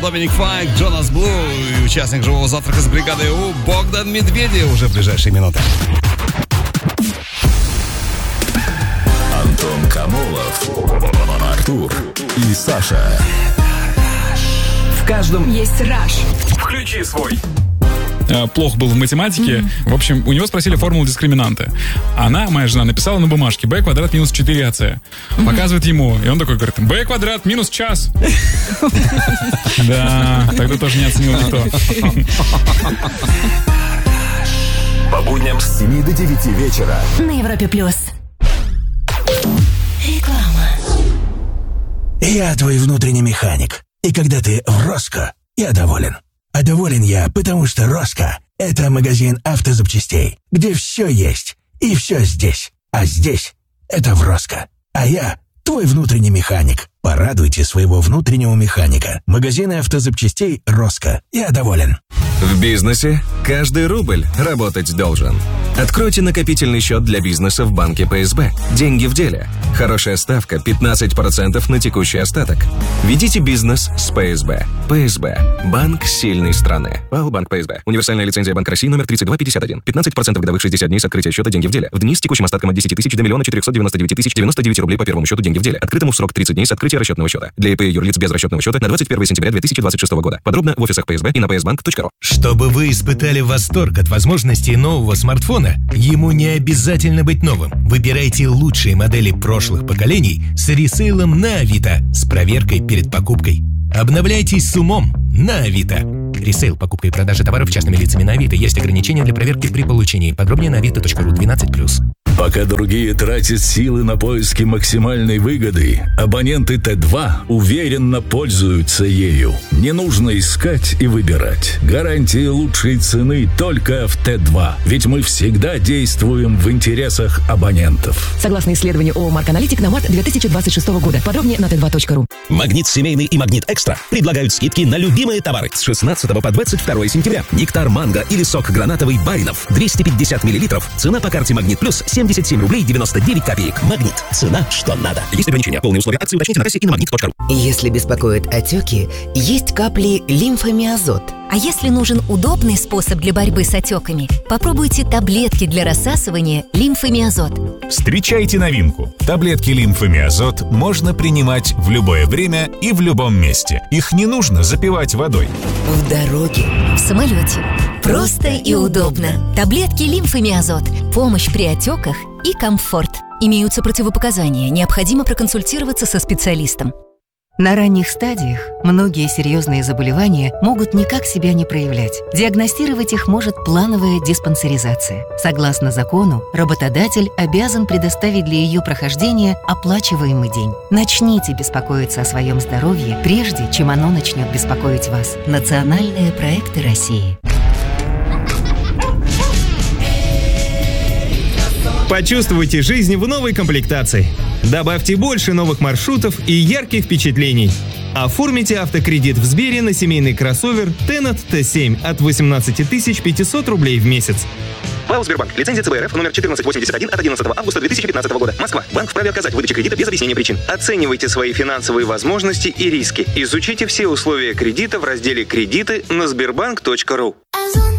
Доминик Файк, Джонас Блу и участник живого завтрака с бригадой У Богдан Медведев уже в ближайшие минуты. Антон Камолов, Артур и Саша. В каждом есть раш. Включи свой. Плохо был в математике. В общем, у него спросили формулу дискриминанта. Она, моя жена, написала на бумажке b квадрат минус 4ac. Показывает ему, и он такой говорит: b квадрат минус час. Да, тогда тоже не оценил никто. По будням с 7 до 9 вечера На Европе Плюс. Реклама. Я твой внутренний механик. И когда ты в Роско, я доволен. А доволен я, потому что Роско – это магазин автозапчастей, где все есть и все здесь. А здесь – это в Роско. А я – твой внутренний механик. Порадуйте своего внутреннего механика. Магазины автозапчастей Роско. Я доволен. В бизнесе каждый рубль работать должен. Откройте накопительный счет для бизнеса в банке ПСБ. Деньги в деле. Хорошая ставка 15% на текущий остаток. Ведите бизнес с ПСБ. ПСБ. Банк сильной страны. ПАО Банк ПСБ. Универсальная лицензия Банка России номер 3251. 15% годовых 60 дней с открытия счета. Деньги в деле. В дни с текущим остатком от 10 тысяч до 1 499 099 рублей по первому счету. Деньги в деле. Открытому в срок 30 дней с открытия расчетного счета. Для ИП и юрлиц без расчетного счета на 21 сентября 2026 года. Подробно в офисах ПСБ и на psbank.ru. Чтобы вы испытали восторг от возможностей нового смартфона, ему не обязательно быть новым. Выбирайте лучшие модели прошлых поколений с ресейлом на Авито с проверкой перед покупкой. Обновляйтесь с умом на Авито. Ресейл, покупка и продажа товаров частными лицами на Авито. Есть ограничения для проверки при получении. Подробнее на avito.ru 12+. Пока другие тратят силы на поиски максимальной выгоды, абоненты Т2 уверенно пользуются ею. Не нужно искать и выбирать. Гарантия лучшей цены только в Т2. Ведь мы всегда действуем в интересах абонентов. Согласно исследованию ООО «Марк Аналитик» на март 2026 года. Подробнее на t2.ru. Магнит семейный и Магнит Экстра предлагают скидки на любимые товары с 16 по 22 сентября. Нектар манго или сок гранатовый Баринов 250 мл. Цена по карте Магнит Плюс 77 рублей 99 копеек. Магнит. Цена, что надо. Есть ограничения. Полные условия акции уточните на кассе и на магнит.ру. Если беспокоят отеки, есть капли лимфомиазот. А если нужен удобный способ для борьбы с отеками, попробуйте таблетки для рассасывания лимфомиазот. Встречайте новинку. Таблетки лимфомиазот можно принимать в любое время и в любом месте. Их не нужно запивать водой. В дороге. В самолете. Просто и удобно. Таблетки лимфомиазот. Помощь при отеках и комфорт. Имеются противопоказания. Необходимо проконсультироваться со специалистом. На ранних стадиях многие серьезные заболевания могут никак себя не проявлять. Диагностировать их может плановая диспансеризация. Согласно закону, работодатель обязан предоставить для ее прохождения оплачиваемый день. Начните беспокоиться о своем здоровье, прежде чем оно начнет беспокоить вас. Национальные проекты России. Почувствуйте жизнь в новой комплектации. Добавьте больше новых маршрутов и ярких впечатлений. Оформите автокредит в Сбере на семейный кроссовер Tenat T7 от 18 500 рублей в месяц. ПАО «Сбербанк». Лицензия ЦБ РФ номер 1481 от 11 августа 2015 года. Москва. Банк вправе отказать в выдаче кредита без объяснения причин. Оценивайте свои финансовые возможности и риски. Изучите все условия кредита в разделе «Кредиты» на sberbank.ru.